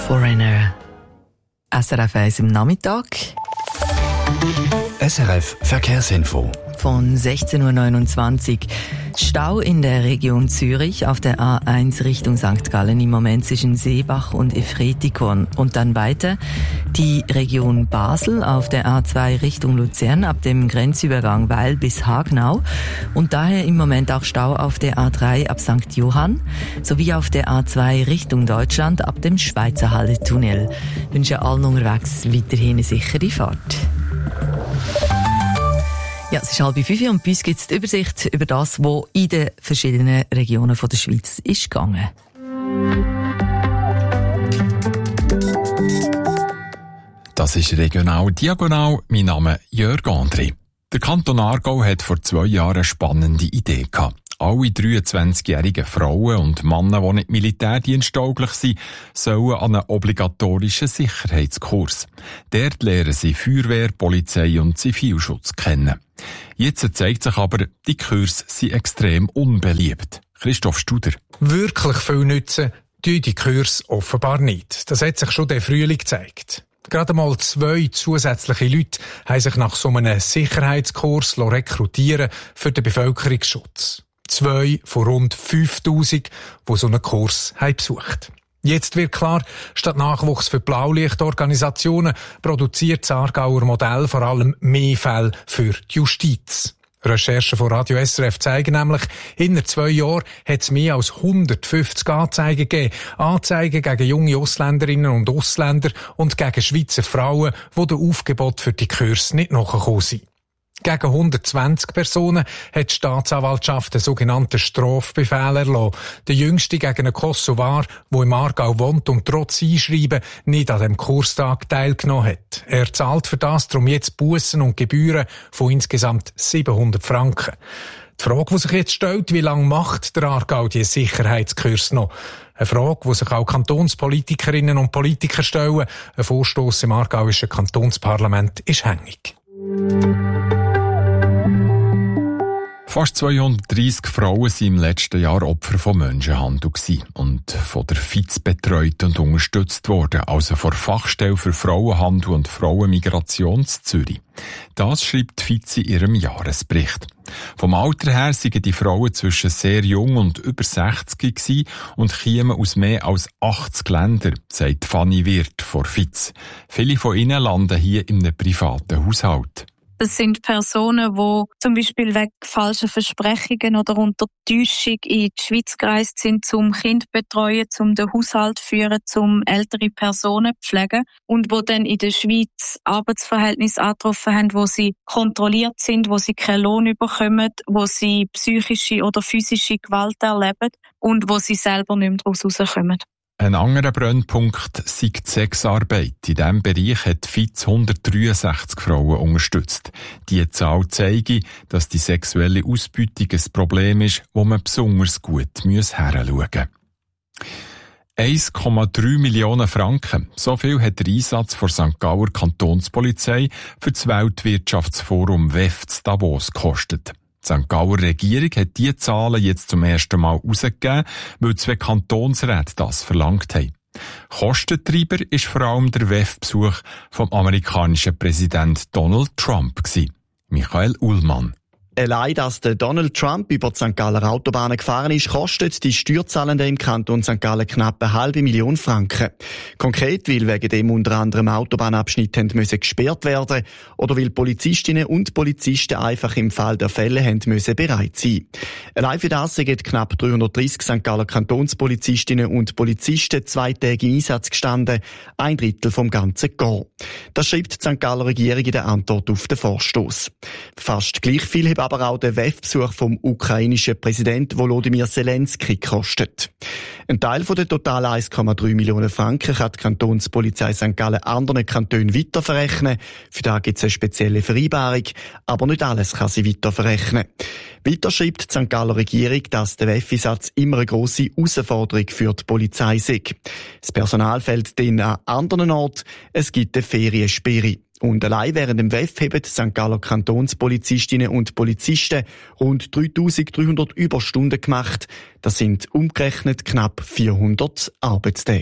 Foreigner. SRF 1 im Nachmittag. SRF Verkehrsinfo. Von 16.29 Uhr. Stau in der Region Zürich auf der A1 Richtung St. Gallen im Moment zwischen Seebach und Efretikon. Und dann weiter die Region Basel auf der A2 Richtung Luzern ab dem Grenzübergang Weil bis Hagenau. Und daher im Moment auch Stau auf der A3 ab St. Johann sowie auf der A2 Richtung Deutschland ab dem Schweizer Halle-Tunnel. Ich wünsche allen unterwegs weiterhin eine sichere Fahrt. Ja, es ist 4:30 und bei uns gibt es die Übersicht über das, was in den verschiedenen Regionen der Schweiz ist gegangen. Das ist regional diagonal. Mein Name ist Jörg André. Der Kanton Aargau hat vor 2 Jahren eine spannende Idee gehabt. Alle 23-jährigen Frauen und Männer, die nicht militärdiensttauglich sind, sollen an einen obligatorischen Sicherheitskurs. Dort lernen sie Feuerwehr, Polizei und Zivilschutz kennen. Jetzt zeigt sich aber, die Kurse sind extrem unbeliebt. Christoph Studer. Wirklich viel nützen tun die Kurse offenbar nicht. Das hat sich schon der Frühling gezeigt. Gerade mal 2 zusätzliche Leute haben sich nach so einem Sicherheitskurs rekrutieren für den Bevölkerungsschutz. 2 von rund 5000, die so einen Kurs haben besucht. Jetzt wird klar, statt Nachwuchs für Blaulichtorganisationen produziert das Aargauer Modell vor allem mehr Fälle für die Justiz. Recherchen von Radio SRF zeigen nämlich, in 2 Jahren hat es mehr als 150 Anzeigen gegeben. Anzeigen gegen junge Ausländerinnen und Ausländer und gegen Schweizer Frauen, die dem Aufgebot für die Kurse nicht nachgekommen sind. Gegen 120 Personen hat die Staatsanwaltschaft einen sogenannten Strafbefehl erlassen. Der jüngste gegen einen Kosovar, der im Aargau wohnt und trotz Einschreiben nicht an dem Kurstag teilgenommen hat. Er zahlt für das darum jetzt Bussen und Gebühren von insgesamt 700 Franken. Die Frage, die sich jetzt stellt, wie lange macht der Aargau diese Sicherheitskurs noch? Eine Frage, die sich auch Kantonspolitikerinnen und Politiker stellen. Ein Vorstoss im aargauischen Kantonsparlament ist hängig. Fast 230 Frauen waren im letzten Jahr Opfer von Menschenhandel und von der FIZ betreut und unterstützt worden, also von der Fachstelle für Frauenhandel und Frauenmigration in Zürich. Das schreibt die FIZ in ihrem Jahresbericht. Vom Alter her seien die Frauen zwischen sehr jung und über 60 gewesen und kämen aus mehr als 80 Ländern, sagt Fanny Wirth von FIZ. Viele von ihnen landen hier in einem privaten Haushalt. Das sind Personen, die zum Beispiel wegen falscher Versprechungen oder unter Täuschung in die Schweiz gereist sind, zum Kind betreuen, zum den Haushalt führen, zum ältere Personen pflegen und wo dann in der Schweiz Arbeitsverhältnisse angetroffen haben, wo sie kontrolliert sind, wo sie keinen Lohn bekommen, wo sie psychische oder physische Gewalt erleben und wo sie selber nicht mehr daraus rauskommen. Ein anderer Brennpunkt sei die Sexarbeit. In diesem Bereich hat die FIZ 163 Frauen unterstützt. Die Zahl zeige, dass die sexuelle Ausbeutung ein Problem ist, wo man besonders gut hinschauen muss. 1,3 Millionen Franken. So viel hat der Einsatz der St. Gauer Kantonspolizei für das Weltwirtschaftsforum WEF in Davos gekostet. Die St. Gauer Regierung hat diese Zahlen jetzt zum ersten Mal herausgegeben, weil 2 Kantonsräte das verlangt haben. Kostentreiber war vor allem der WEF-Besuch vom amerikanischen Präsident Donald Trump. Michael Ullmann. Allein, dass der Donald Trump über die St. Galler Autobahnen gefahren ist, kostet die Steuerzahlenden im Kanton St. Gallen knapp 500.000 Franken. Konkret, weil wegen dem unter anderem Autobahnabschnitte müssen gesperrt werden oder weil Polizistinnen und Polizisten einfach im Fall der Fälle müssen bereit sein. Allein für das sind knapp 330 St. Galler Kantonspolizistinnen und Polizisten 2 Tage im Einsatz gestanden, 1/3 vom ganzen Korps. Das schreibt die St. Galler Regierung in der Antwort auf den Vorstoss. Fast gleich viel haben aber auch der WEF-Besuch vom ukrainischen Präsident Volodymyr Zelensky gekostet. Ein Teil von den total 1,3 Millionen Franken kann die Kantonspolizei St. Gallen anderen Kantonen weiterverrechnen. Für das gibt es eine spezielle Vereinbarung, aber nicht alles kann sie weiterverrechnen. Weiter schreibt die St. Galler Regierung, dass der WEF-Einsatz immer eine grosse Herausforderung für die Polizei sei. Das Personal fehlt dann an anderen Orten, es gibt eine Feriensperre. Und allein während dem WEF haben die St. Galler Kantonspolizistinnen und Polizisten rund 3.300 Überstunden gemacht. Das sind umgerechnet knapp 400 Arbeitstage.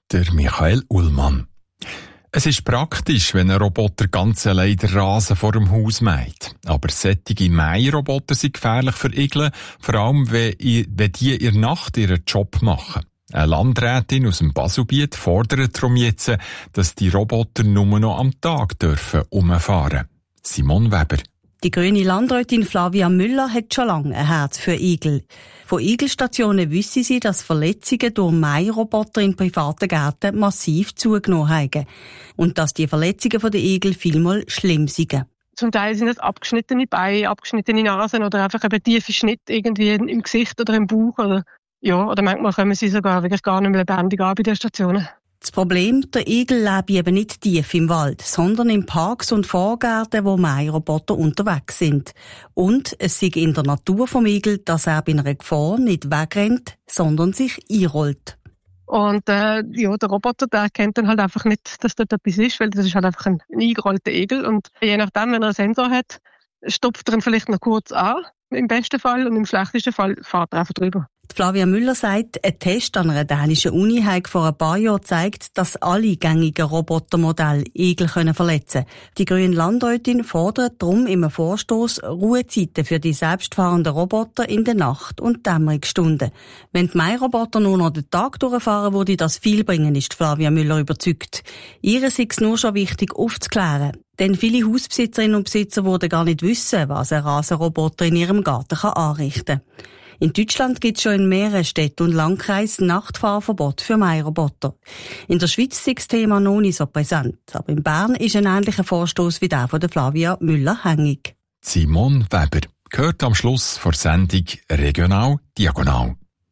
der Michael Ullmann. Es ist praktisch, wenn ein Roboter ganz allein den Rasen vor dem Haus mäht. Aber solche Mähroboter sind gefährlich für Igel, vor allem wenn die in der Nacht ihren Job machen. Eine Landrätin aus dem Baselbiet fordert darum jetzt, dass die Roboter nur noch am Tag dürfen umfahren. Simon Weber. Die grüne Landrätin Flavia Müller hat schon lange ein Herz für Igel. Von Igelstationen wissen sie, dass Verletzungen durch Mähroboter in privaten Gärten massiv zugenommen haben. Und dass die Verletzungen der Igel vielmal schlimm sind. Zum Teil sind es abgeschnittene Beine, abgeschnittene Nasen oder einfach eben tiefe Schnitte irgendwie im Gesicht oder im Bauch. Oder manchmal kommen sie sogar wirklich gar nicht mehr lebendig an bei den Stationen. Das Problem, der Igel lebt eben nicht tief im Wald, sondern in Parks und Vorgärten, wo Mähroboter unterwegs sind. Und es ist in der Natur vom Igel, dass er bei einer Gefahr nicht wegrennt, sondern sich einrollt. Und der Roboter, der erkennt dann halt einfach nicht, dass dort etwas ist, weil das ist halt einfach ein eingerollter Igel. Und je nachdem, wenn er einen Sensor hat, stopft er ihn vielleicht noch kurz an, im besten Fall, und im schlechtesten Fall fährt er einfach drüber. Flavia Müller sagt, ein Test an einer dänischen Uni hat vor ein paar Jahren gezeigt, dass alle gängigen Robotermodelle Igel verletzen können. Die grüne Landrätin fordert darum im Vorstoss Ruhezeiten für die selbstfahrenden Roboter in der Nacht- und Dämmerungsstunden. Wenn die Mähroboter nur noch den Tag durchfahren, würde das viel bringen, ist Flavia Müller überzeugt. Ihr ist es nur schon wichtig aufzuklären. Denn viele Hausbesitzerinnen und Besitzer würden gar nicht wissen, was ein Rasenroboter in ihrem Garten anrichten kann. In Deutschland gibt es schon in mehreren Städten und Landkreisen Nachtfahrverbot für Mähroboter. In der Schweiz ist das Thema noch nicht so präsent. Aber in Bern ist ein ähnlicher Vorstoss wie der von der Flavia Müller hängig. Simon Weber gehört am Schluss vor Sendung Regional Diagonal.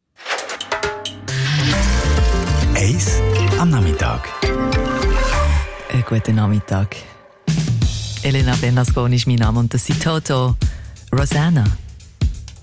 1 am Nachmittag. Guten Nachmittag. Elena Bernasconi ist mein Name und das ist Toto Rosanna.